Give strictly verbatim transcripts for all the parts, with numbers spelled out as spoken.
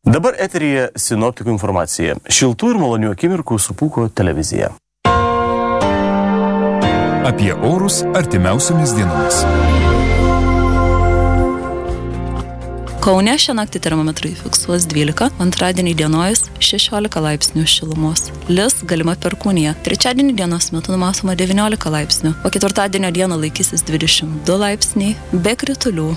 Dabar eteryje sinoptikų informacija. Šiltų ir malonių akimirkų su Pūko televizija. Apie orus artimiausiomis dienomis. Kaune šią naktį termometrai fiksuos dvylika, antradienį dienojus šešiolika laipsnių šilumos. Lis galima perkūnija. Trečiadienį dienos metu numatoma devyniolika laipsnių, o ketvirtadienio dieną laikysis dvidešimt du laipsniai be kritulių.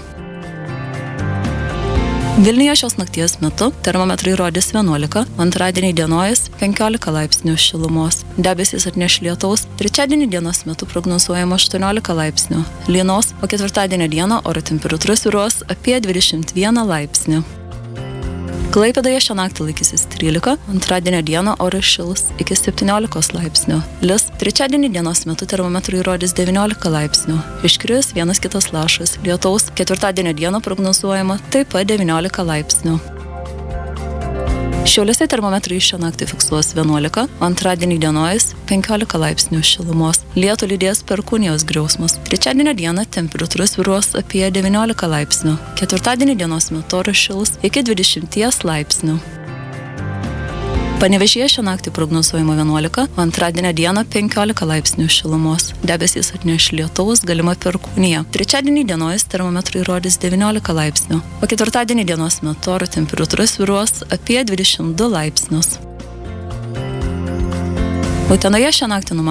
Vilniuje šios nakties metu termometrai rodys vienuolika, antradienį dienojus penkiolika laipsnių šilumos. Debesys atneš lietaus, trečiadienį dienos metu prognozuojama aštuoniolika laipsnių lynos, o ketvirtadienio dieną oro temperatūra svyruos apie dvidešimt vieną laipsnį. Klaipėdoje šią naktį laikysis trylika, antradienio dieną oras šils iki septyniolikos laipsnių. Lis trečiadienį dienos metu termometrai rodys devyniolika laipsnių. Iškris vienas kitas lašas lietaus, ketvirtadienio dieną prognozuojama taip pat devyniolika laipsnių. Šiauliuose termometrai šią naktį fiksuos vienuolika, antradienį dienojus penkiolika laipsnių šilumos. Lietų lydės perkūnijos griausmas. Trečiadienio dieną temperatūra svyruos apie devyniolika laipsnių. Ketvirtadienį dienos metu oras šils iki dvidešimt laipsnių. Panevėžyje šią naktį prognozuojama vienuolika, antradienio dieną penkiolika laipsnių šilumos. Debesys atneš lietaus, galima perkūnija. Trečiadienį dienojus termometrai rodys devyniolika laipsnių, o ketvirtadienį dienos metu oro temperatūra svyruos apie dvidešimt du laipsnius. Utenoje šią naktį numatoma